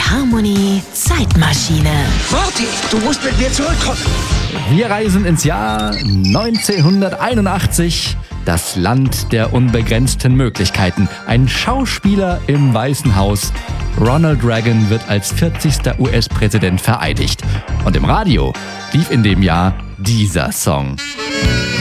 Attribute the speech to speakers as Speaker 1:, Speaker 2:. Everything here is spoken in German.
Speaker 1: Harmony Zeitmaschine.
Speaker 2: Morty, du musst mit mir zurückkommen.
Speaker 3: Wir reisen ins Jahr 1981. Das Land der unbegrenzten Möglichkeiten. Ein Schauspieler im Weißen Haus. Ronald Reagan wird als 40. US-Präsident vereidigt. Und im Radio lief in dem Jahr dieser Song.